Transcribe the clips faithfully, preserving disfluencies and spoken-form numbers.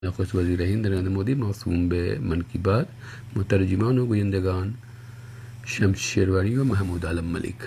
نخست وزیر هند نریندر مودی موسوم به من کی بات، مترجمان و گویندگان شمس شیروانی و محمود عالم ملک.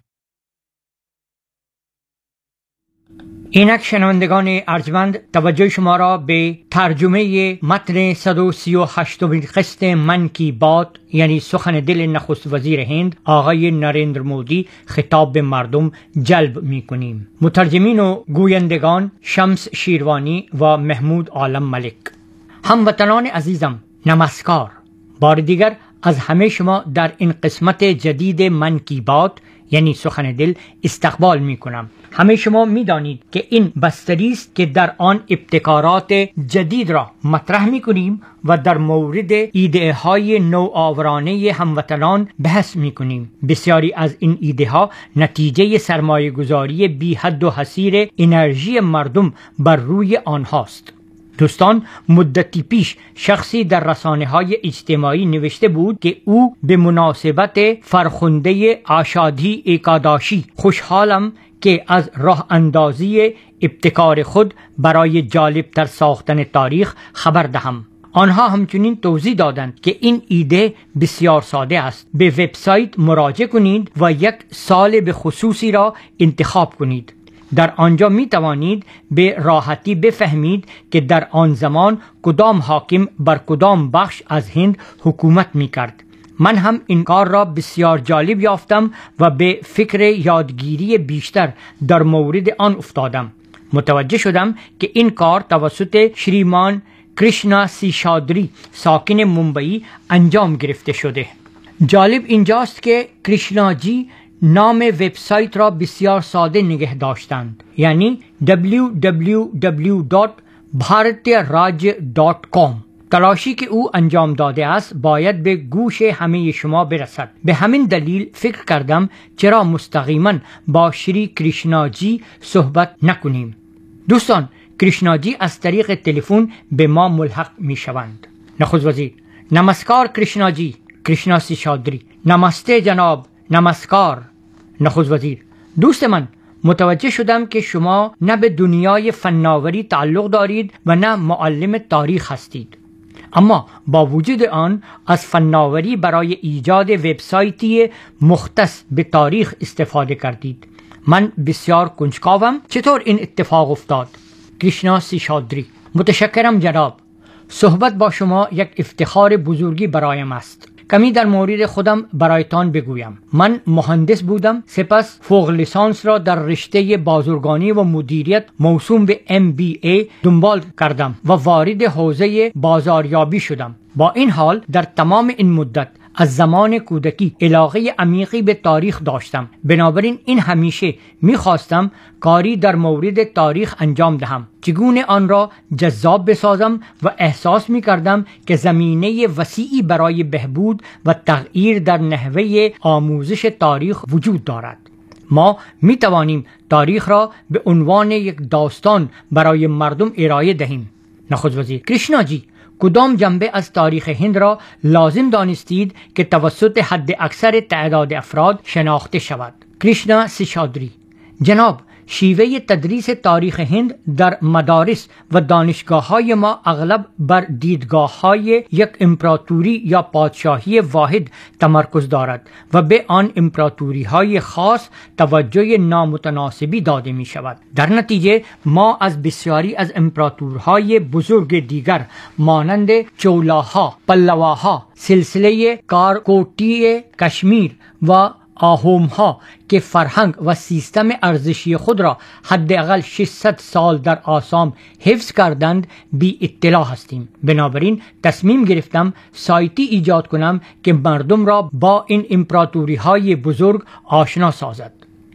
اینک شنوندگان ارجمند، توجه شما را به ترجمه متن صد و سی و هشتمین قسط من کی بات یعنی سخن دل نخست وزیر هند آقای نریندر مودی خطاب به مردم جلب می کنیم. مترجمین و گویندگان شمس شیروانی و محمود عالم ملک. هموطنان عزیزم، نمسکار. بار دیگر از همه شما در این قسمت جدید من کی بات یعنی سخن دل استقبال می کنم. همه شما می دانید که این بستری است که در آن ابتکارات جدید را مطرح می کنیم و در مورد ایده های نوآورانه هموطنان بحث می کنیم. بسیاری از این ایده ها نتیجه سرمایه گذاری بی حد و حصیر انرژی مردم بر روی آنهاست. دوستان، مدتی پیش شخصی در رسانه‌های اجتماعی نوشته بود که او به مناسبت فرخنده آشادی ایکاداشی خوشحالم که از راه اندازی ابتکار خود برای جالب تر ساختن تاریخ خبر دهم. آنها همچنین توضیح دادند که این ایده بسیار ساده است. به وبسایت مراجعه کنید و یک سال به خصوصی را انتخاب کنید. در آنجا می توانید به راحتی بفهمید که در آن زمان کدام حاکم بر کدام بخش از هند حکومت می کرد. من هم این کار را بسیار جالب یافتم و به فکر یادگیری بیشتر در مورد آن افتادم. متوجه شدم که این کار توسط شریمان کریشنا سیشادری ساکن ممبئی انجام گرفته شده. جالب اینجاست که کریشنا جی نام وبسایت را بسیار ساده نگه داشتند، یعنی دبلیو دبلیو دبلیو دات بھارتیہ راجیہ دات کام. تلاشی که او انجام داده است باید به گوش همه شما برسد. به همین دلیل فکر کردم چرا مستقیما با شری کریشنا جی صحبت نکنیم. دوستان، کریشنا جی از طریق تلفن به ما ملحق می شوند. نخست وزیر: نمسکار کریشنا جی. کریشنا سیشادری: نمسته جناب. نمسکار. نخست وزیر: دوست من، متوجه شدم که شما نه به دنیای فناوری تعلق دارید و نه معلم تاریخ هستید، اما با وجود آن از فناوری برای ایجاد وبسایتی مختص به تاریخ استفاده کردید. من بسیار کنجکاوم چطور این اتفاق افتاد. کریشنا سیشادری: متشکرم جناب. صحبت با شما یک افتخار بزرگی برایم است. کمی در مورد خودم برایتان بگویم. من مهندس بودم، سپس فوق لیسانس را در رشته بازرگانی و مدیریت موسوم به ام بی ای دنبال کردم و وارد حوزه بازاریابی شدم. با این حال در تمام این مدت از زمان کودکی علاقه عمیقی به تاریخ داشتم. بنابراین این همیشه می‌خواستم کاری در مورد تاریخ انجام دهم، چگونه آن را جذاب بسازم و احساس می‌کردم که زمینه وسیعی برای بهبود و تغییر در نحوه آموزش تاریخ وجود دارد. ما می توانیم تاریخ را به عنوان یک داستان برای مردم ارائه دهیم. نخست وزیر: کریشنا جی، کدام جنبه از تاریخ هند را لازم دانستید که توسط حد اکثر تعداد افراد شناخته شود؟ کریشنا سیشادری: جناب، شیوه تدریس تاریخ هند در مدارس و دانشگاه های ما اغلب بر دیدگاه های یک امپراتوری یا پادشاهی واحد تمرکز دارد و به آن امپراتوری های خاص توجه نامتناسبی داده می شود. در نتیجه ما از بسیاری از امپراتورهای بزرگ دیگر مانند چولاها، پلواها، سلسله کارکوٹی کشمیر و آهوم ها که فرهنگ و سیستم ارزشی خود را حداقل ششصد سال در آسام حفظ کردند بی اطلاع هستیم. بنابراین تصمیم گرفتم سایتی ایجاد کنم که مردم را با این امپراتوری های بزرگ آشنا سازد.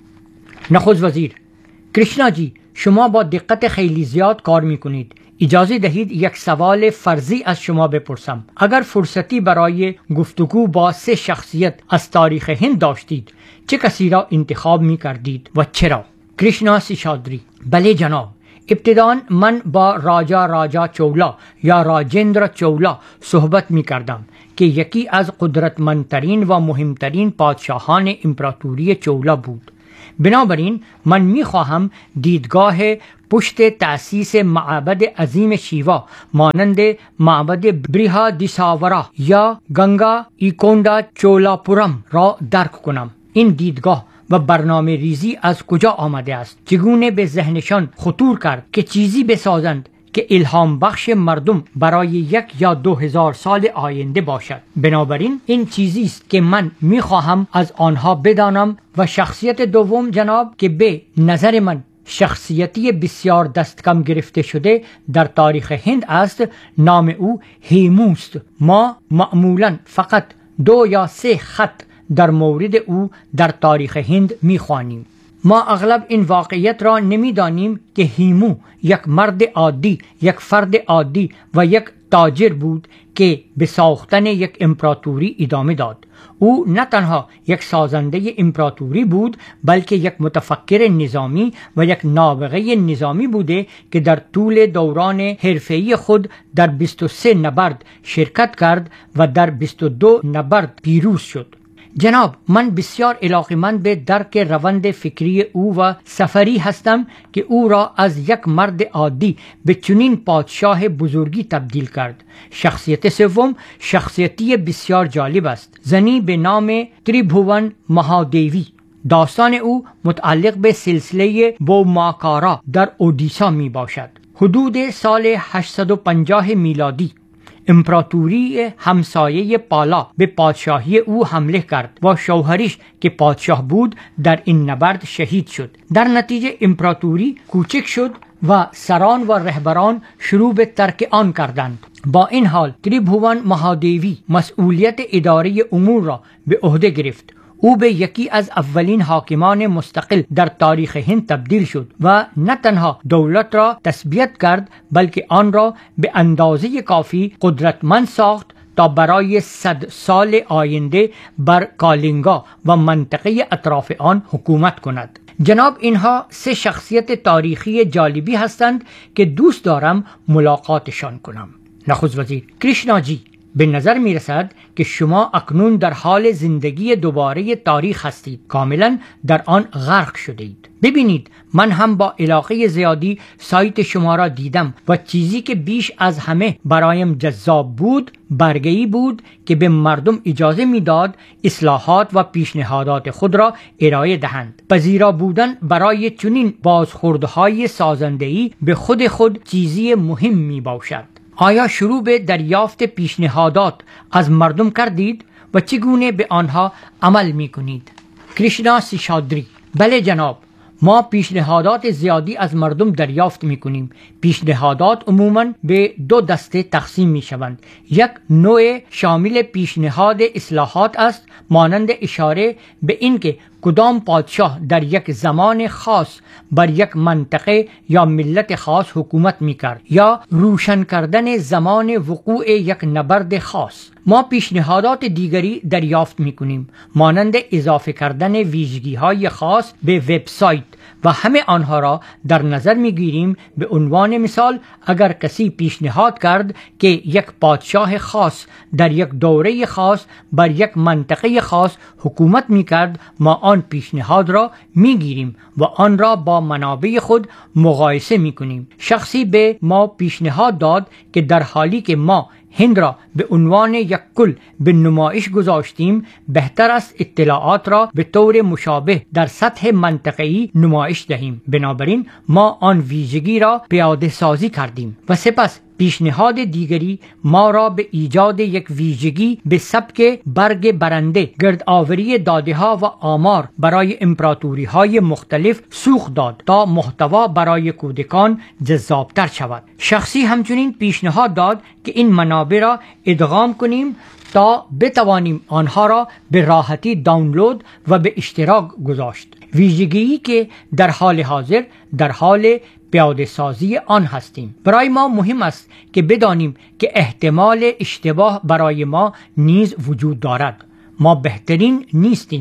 نخست وزیر: کریشنا جی، شما با دقت خیلی زیاد کار می کنید. اجازه دهید یک سوال فرضی از شما بپرسم. اگر فرصتی برای گفتگو با سه شخصیت از تاریخ هند داشتید، چه کسی را انتخاب می کردید و چرا؟ کریشنا سیشادری: بله جناب. ابتداً من با راجا راجا چولا یا راجندر چولا صحبت می کردم که یکی از قدرتمندترین و مهمترین پادشاهان امپراتوری چولا بود. بنابراین من میخواهم دیدگاه پشت تأسیس معبد عظیم شیوا مانند معبد بریها دیساورا یا گنگا ایکوندا چولاپورم را درک کنم. این دیدگاه و برنامه ریزی از کجا آمده است؟ چگونه به ذهنشان خطور کرد که چیزی بسازند که الهام بخش مردم برای یک یا دو هزار سال آینده باشد؟ بنابراین این چیزی است که من میخواهم از آنها بدانم. و شخصیت دوم جناب که به نظر من شخصیتی بسیار دست کم گرفته شده در تاریخ هند است، نام او هیموست. ما معمولا فقط دو یا سه خط در مورد او در تاریخ هند میخوانیم. ما اغلب این واقعیت را نمیدانیم که هیمو یک مرد عادی، یک فرد عادی و یک تاجر بود که به ساختن یک امپراتوری ادامه داد. او نه تنها یک سازنده امپراتوری بود، بلکه یک متفکر نظامی و یک نابغه نظامی بوده که در طول دوران حرفه‌ای خود در بیست و سه نبرد شرکت کرد و در بیست و دو نبرد پیروز شد. جناب، من بسیار علاقه‌مند به درک روند فکری او و سفری هستم که او را از یک مرد عادی به چنین پادشاه بزرگی تبدیل کرد. شخصیت سوم شخصیتی بسیار جالب است، زنی به نام تریبھوون مهادیوی. داستان او متعلق به سلسله بوماکارا در اودیسا می باشد. حدود سال هشتصد و پنجاه میلادی امپراتوری همسایه پالا به پادشاهی او حمله کرد و شوهرش که پادشاه بود در این نبرد شهید شد. در نتیجه امپراتوری کوچک شد و سران و رهبران شروع به ترک آن کردند. با این حال تریبھوون مهادیوی مسئولیت اداره امور را به عهده گرفت. او به یکی از اولین حاکمان مستقل در تاریخ هند تبدیل شد و نه تنها دولت را تثبیت کرد، بلکه آن را به اندازه کافی قدرتمند ساخت تا برای صد سال آینده بر کالینگا و منطقه اطراف آن حکومت کند. جناب، اینها سه شخصیت تاریخی جالبی هستند که دوست دارم ملاقاتشان کنم. نخست وزیر: کریشناجی، به نظر می رسد که شما اکنون در حال زندگی دوباره تاریخ هستید، کاملا در آن غرق شده اید. ببینید، من هم با علاقه زیادی سایت شما را دیدم و چیزی که بیش از همه برایم جذاب بود برگه‌ای بود که به مردم اجازه میداد اصلاحات و پیشنهادات خود را ارائه دهند. پذیرا بودن برای چنین بازخوردهای سازنده‌ای به خود خود چیزی مهم می باشد. آیا شروع به دریافت پیشنهادات از مردم کردید و چگونه به آنها عمل می کنید؟ کریشنا سیشادری: بله جناب، ما پیشنهادات زیادی از مردم دریافت می کنیم. پیشنهادات عموماً به دو دسته تقسیم می شوند. یک نوع شامل پیشنهاد اصلاحات است، مانند اشاره به اینکه کدام پادشاه در یک زمان خاص بر یک منطقه یا ملت خاص حکومت می کرد، یا روشن کردن زمان وقوع یک نبرد خاص. ما پیشنهادات دیگری دریافت می کنیم، مانند اضافه کردن ویژگی های خاص به وبسایت و همه آنها را در نظر می گیریم. به عنوان مثال، اگر کسی پیشنهاد کرد که یک پادشاه خاص در یک دوره خاص بر یک منطقه خاص حکومت می کرد، ما آن پیشنهاد را می گیریم و آن را با منابع خود مقایسه می کنیم. شخصی به ما پیشنهاد داد که در حالی که ما هند را به عنوان یک کل به نمایش گذاشتیم، بهتر است اطلاعات را به طور مشابه در سطح منطقه‌ای نمایش دهیم. بنابراین ما آن ویژگی را پیاده سازی کردیم و سپس پیشنهاد دیگری ما را به ایجاد یک ویژگی به سبک برگ برنده گرد آوری داده ها و آمار برای امپراتوری های مختلف سوق داد تا محتوا برای کودکان جذابتر شود. شخصی همچنین پیشنهاد داد که این منابع را ادغام کنیم تا بتوانیم آنها را به راحتی دانلود و به اشتراک گذاشت. ویژگی که در حال حاضر در حال پیاده سازی آن هستیم. برای ما مهم است که بدانیم که احتمال اشتباه برای ما نیز وجود دارد. ما بهترین نیستیم.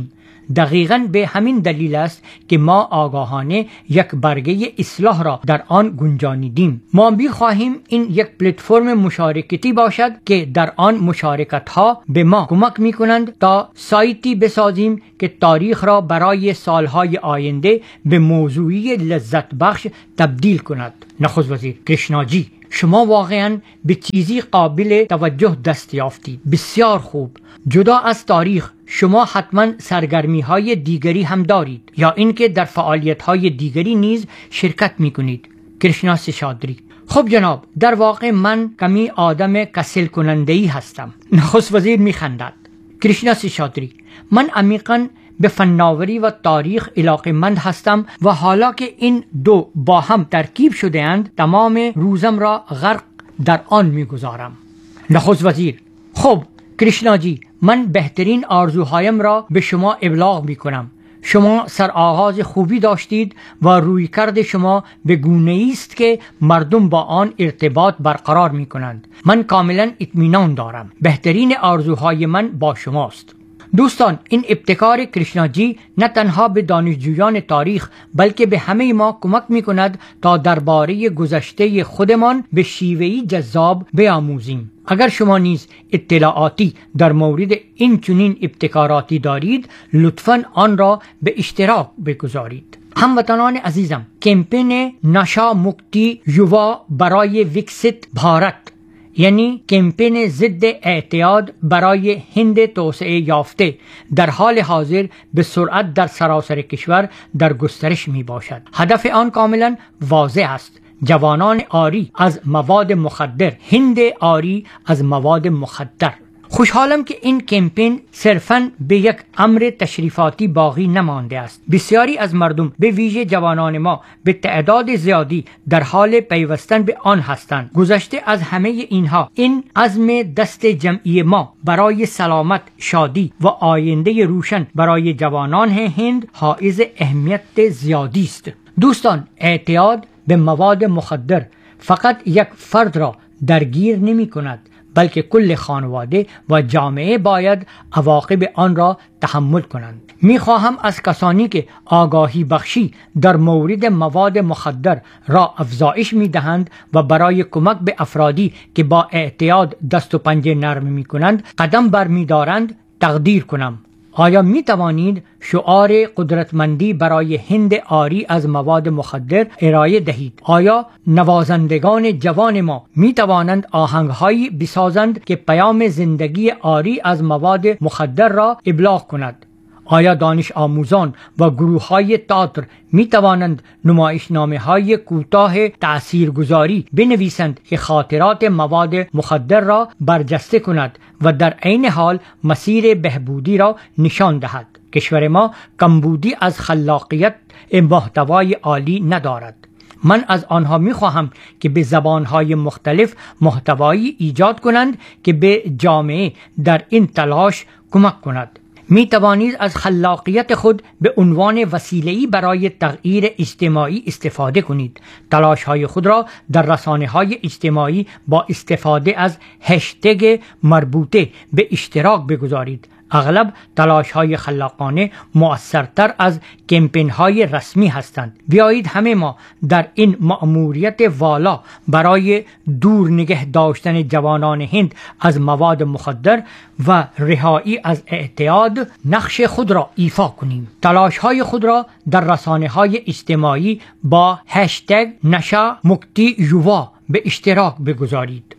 دقیقاً به همین دلیل است که ما آگاهانه یک برگه اصلاح را در آن گنجانیدیم. ما می‌خواهیم این یک پلتفرم مشارکتی باشد که در آن مشارکت‌ها به ما کمک می‌کنند تا سایتی بسازیم که تاریخ را برای سالهای آینده به موضوعی لذت بخش تبدیل کند. نخست وزیر کرشناجی، شما واقعاً به چیزی قابل توجه دست یافتید. بسیار خوب. جدا از تاریخ شما حتما سرگرمی های دیگری هم دارید یا اینکه در فعالیت های دیگری نیز شرکت می کنید؟ کرشنا سشادری: خب جناب، در واقع من کمی آدم کسل کننده ای هستم. نخست وزیر می خندد. کرشنا سشادری: من عمیقاً به فناوری و تاریخ علاقه‌مند هستم و حالا که این دو با هم ترکیب شده اند تمام روزم را غرق در آن می‌گذارم. نخست وزیر: خب کرشناجی، من بهترین آرزوهایم را به شما ابلاغ می‌کنم. شما سرآغاز خوبی داشتید و رویکرد شما به گونه‌ای است که مردم با آن ارتباط برقرار می‌کنند. من کاملا اطمینان دارم. بهترین آرزوهای من با شماست. دوستان، این ابتکار کرشناجی نه تنها به دانشجویان تاریخ بلکه به همه ما کمک می کند تا درباره گذشته خودمان به شیوهی جذاب بیاموزیم. اگر شما نیز اطلاعاتی در مورد این چنین ابتکاراتی دارید، لطفاً آن را به اشتراک بگذارید. هموطنان عزیزم، کمپین نشا مکتی یووا برای ویکسیت بھارت، یعنی کمپین ضد اعتیاد برای هند توسعه یافته، در حال حاضر به سرعت در سراسر کشور در گسترش می باشد. هدف آن کاملا واضح است: جوانان عاری از مواد مخدر، هند عاری از مواد مخدر. خوشحالم که این کمپین صرفاً به یک امر تشریفاتی باقی نمانده است. بسیاری از مردم، به ویژه جوانان ما، به تعداد زیادی در حال پیوستن به آن هستند. گذشته از همه اینها، این عزم دست جمعی ما برای سلامت، شادی و آینده روشن برای جوانان هند حائز اهمیت زیادی است. دوستان، اعتیاد به مواد مخدر فقط یک فرد را درگیر نمی کند، بلکه کل خانواده و جامعه باید عواقب آن را تحمل کنند. می خواهم از کسانی که آگاهی بخشی در مورد مواد مخدر را افزایش می دهند و برای کمک به افرادی که با اعتیاد دست و پنجه نرم می کنند قدم بر می دارند تقدیر کنم. آیا می توانید شعار قدرتمندی برای هند عاری از مواد مخدر ارائه دهید؟ آیا نوازندگان جوان ما می توانند آهنگهایی بسازند که پیام زندگی عاری از مواد مخدر را ابلاغ کند؟ آیا دانش آموزان و گروه های تئاتر می توانند نمایشنامه های کوتاه تاثیرگذاری بنویسند که خاطرات مواد مخدر را برجسته کند و در عین حال مسیر بهبودی را نشان دهد؟ کشور ما کمبودی از خلاقیت محتوای عالی ندارد. من از آنها می خواهم که به زبانهای مختلف محتوایی ایجاد کنند که به جامعه در این تلاش کمک کند. می توانید از خلاقیت خود به عنوان وسیله‌ای برای تغییر اجتماعی استفاده کنید. تلاش های خود را در رسانه های اجتماعی با استفاده از هشتگ مربوطه به اشتراک بگذارید. اغلب تلاش های خلاقانه مؤثرتر از کمپین های رسمی هستند. بیایید همه ما در این مأموریت والا برای دور نگه داشتن جوانان هند از مواد مخدر و رهایی از اعتیاد نقش خود را ایفا کنیم. تلاش های خود را در رسانه های اجتماعی با هشتگ نشا مکتی یووا به اشتراک بگذارید.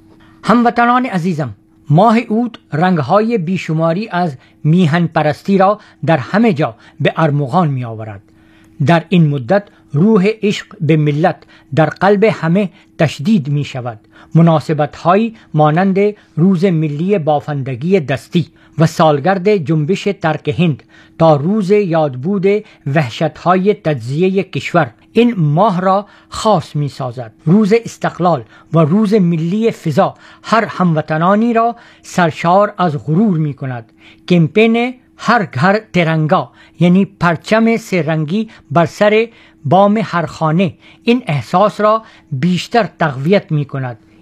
هموطنان عزیزم، ماه اوت رنگهای بیشماری از میهن پرستی را در همه جا به ارمغان می آورد. در این مدت روح عشق به ملت در قلب همه تشدید می شود. مناسبت هایی مانند روز ملی بافندگی دستی و سالگرد جنبش ترک هند تا روز یادبود وحشت های تجزیه کشور این ماه را خاص می سازد. روز استقلال و روز ملی فضا هر هموطنانی را سرشار از غرور می کند. کمپین هر گھر ترنگا، یعنی پرچم سه رنگی بر سر بام هر خانه، این احساس را بیشتر تقویت می کند.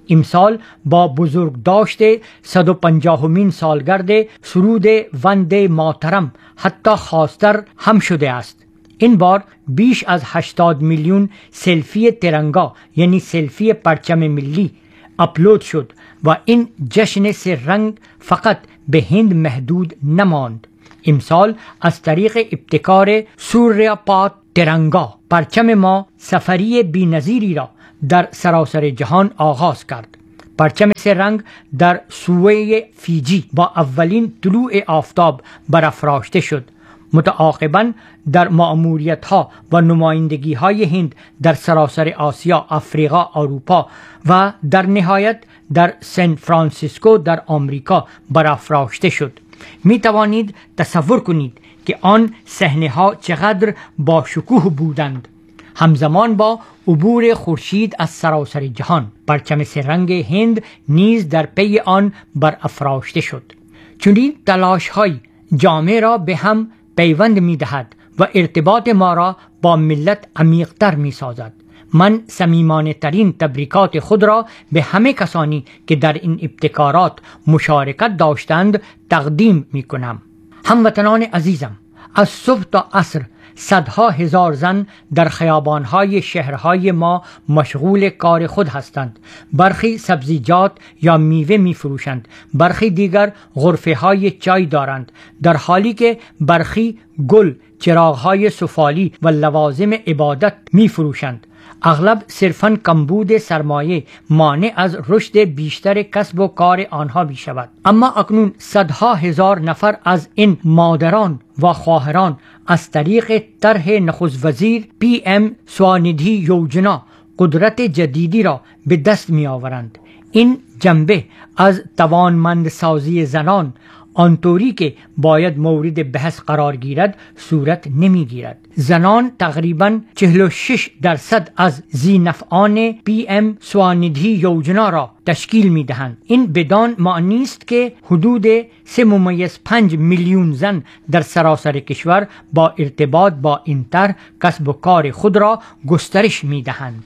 امسال با بزرگداشت صد و پنجاهمین سالگرد سرود وند ماترم حتی خاصتر هم شده است. این بار بیش از هشتاد میلیون سلفی ترنگا یعنی سلفی پرچم ملی اپلود شد و این جشن سه رنگ فقط به هند محدود نماند. امسال از طریق ابتکار سوریا پات ترنگا پرچم ما سفری بی‌نظیری را در سراسر جهان آغاز کرد. پرچم سه رنگ در سوی فیجی با اولین طلوع آفتاب برافراشته شد. متعاقباً در مأموریت‌ها و نمایندگی‌های هند در سراسر آسیا، افریقا، اروپا و در نهایت در سن فرانسیسکو در آمریکا برافراشته شد. می توانید تصور کنید که آن صحنه‌ها چقدر با شکوه بودند. همزمان با عبور خورشید از سراسر جهان، پرچم سه رنگ هند نیز در پی آن برافراشته شد. چنین تلاش‌های جامعه را به هم پیوند می دهد و ارتباط ما را با ملت عمیق‌تر می سازد. من صمیمانه ترین تبریکات خود را به همه کسانی که در این ابتکارات مشارکت داشتند تقدیم می کنم. هموطنان عزیزم، از صبح تا عصر صدها هزار زن در خیابانهای شهرهای ما مشغول کار خود هستند. برخی سبزیجات یا میوه می فروشند، برخی دیگر غرفه های چای دارند، در حالی که برخی گل، چراغهای سفالی و لوازم عبادت می فروشند. اغلب صرفاً کمبود سرمایه مانع از رشد بیشتر کسب و کار آنها می شود. اما اکنون صدها هزار نفر از این مادران و خواهران از طریق طرح نخست وزیر پی ام سوانیدھی یوجنا قدرت جدیدی را به دست می آورند. این جنبه از توانمندسازی زنان آنطوری که باید مورد بحث قرار گیرد صورت نمی گیرد. زنان تقریباً چهل و شش درصد از ذی‌نفعان پی ام سوانیدھی یوجنا را تشکیل می دهند. این بدان معنی است که حدود سه ممیز پنج میلیون زن در سراسر کشور با ارتباط با این طرح کسب و کار خود را گسترش می دهند.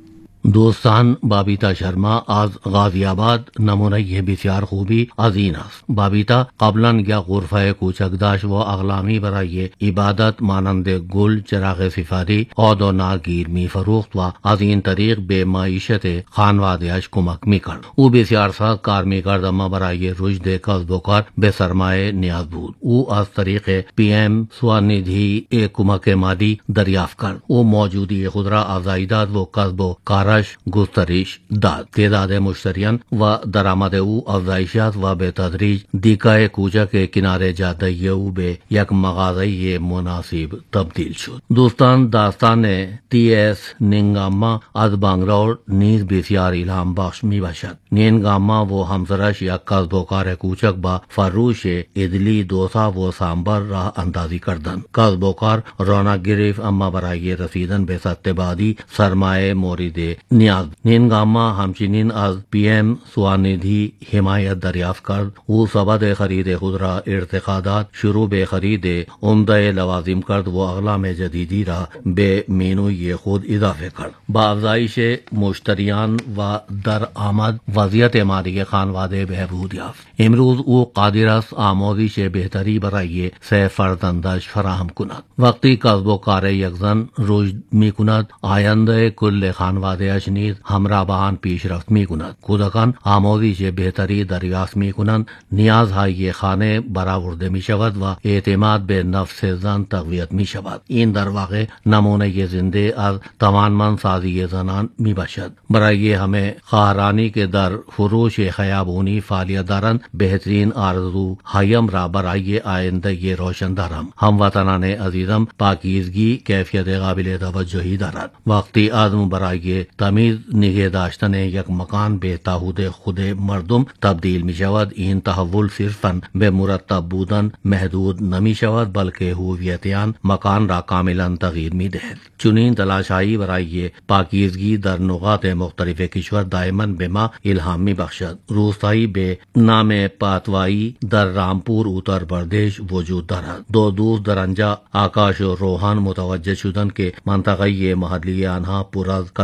دوستان، بابیتا شرما از غازی آباد نمونه بسیار خوبی از این است. بابیتا قبلا یا غرفه کوچک داشت و اقلامی برای عبادت مانند گل، چراغ سفاری، آد و نارگیل می فروخت و از این طریق به معیشت خانواده‌اش کمک می کرد. او بسیار سخت کار می کرد اما برای رشد کسب و کار به سرمایه نیاز بود. او از طریق پی ام سوانیدھی کمک مالی دریافت کرد. او موجودی خود را افزایش داد و کسب و کار گسترش داد. تعداد مشتریان و درآمد او افزایش یافت و به تدریج دیکای کوچک کنار جاده او به یک مغازه مناسب تبدیل شد. دوستان، داستان تی اس نینگاما از بنگلور نیز بسیار الهام بخش می باشد. نینگاما و همسرش یک کسب و کار کوچک با فروش ادلی، دوسا و سامبر راه اندازی کردند. کسب و کار رونق گرفت اما برای رسیدن به سطح بعدی سرمایه مورد نیاز. نینگاما همچنین از پی ام سوانیدھی حمایت دریافت کرد. او سبد خرید خود را ارتقا داد، شروع به خرید عمده لوازم کرد و اقلام جدیدی را به مینوی خود اضافه کرد. با افزایش مشتریان و درآمد وضعیت مالی خانواده بهبود یافت. امروز او قادر است آموزش بهتری برای سه فرزندش فراهم کند. وقتی کسب و کار یک زن رشد می کند، آینده کل خانواده نیز همراه با آن پیشرفت می کند. کودکان آموزش بهتری دریافت می کنند، نیازهای خانه برآورده می شود و اعتماد به نفس زن تقویت می شود. این در واقع نمونه زنده از توانمندسازی زنان می باشد. برای همه خواهرانی که در فروش خیابانی فعالیت دارند، بهترین آرزو هایم را برای آینده روشن دارم. هموطنان عزیزم، پاکیزگی کیفیت قابل توجهی دارد. وقتی عزم برای تمیز نگه داشتن یک مکان به تعهد خود مردم تبدیل می شود، این تحول صرفاً به مرتب بودن محدود نمی شود بلکه هویت آن مکان را کاملا تغییر می دهد. چنین تلاش‌هایی برای پاکیزگی در نقاط مختلف کشور دائما به ما الهام می بخشد. روستایی به نام پاتوائی در رامپور اتر پردیش وجود دارد. دو دوست در آنجا آکاش و روحان متوجه شدند که منطقه محلی آنها پر از کثیفی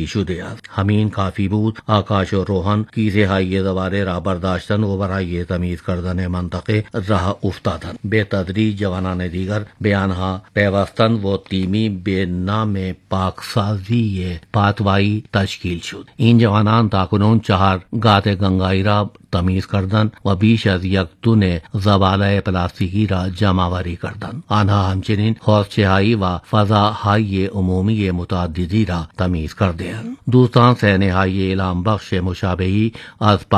شده است. همین کافی بود آکاش و روحان کیسه های دوباره را برداشتن و برای تمیز کردن منطقه راه افتادند. به تدریج جوانان دیگر به آنها پیوستند و تیمی به نام پاکسازی پاتوائی تشکیل شد. این جوانان تاکنون چهار گات گنگایی را تمیز کردند و بیش از یک تن زباله پلاستیکی را جمع‌آوری کردند. آنها همچنین حوضچه‌هایی و فضاهای عمومی متعددی را تمیز کردند. دوستان، صحنه‌های الهام بخش مشابهی از